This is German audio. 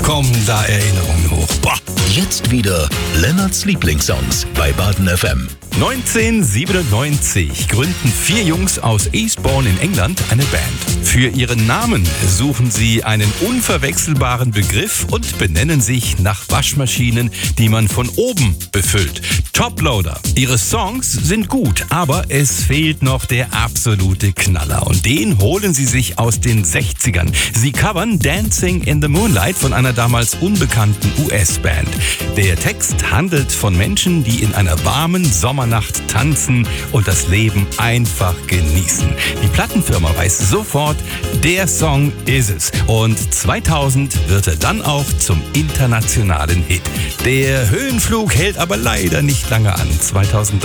kommen da Erinnerungen hoch. Boah. Jetzt wieder Lennarts Lieblingssongs bei Baden FM. 1997 gründen 4 Jungs aus Eastbourne in England eine Band. Für ihren Namen suchen sie einen unverwechselbaren Begriff und benennen sich nach Waschmaschinen, die man von oben befüllt. Toploader. Ihre Songs sind gut, aber es fehlt noch der absolute Knaller. Und den holen sie sich aus den 60ern. Sie covern Dancing in the Moonlight von einer damals unbekannten US-Band. Der Text handelt von Menschen, die in einer warmen Sommernacht tanzen und das Leben einfach genießen. Die Plattenfirma weiß sofort, der Song ist es. Und 2000 wird er dann auch zum internationalen Hit. Der Höhenflug hält aber leider nicht lange an. 2003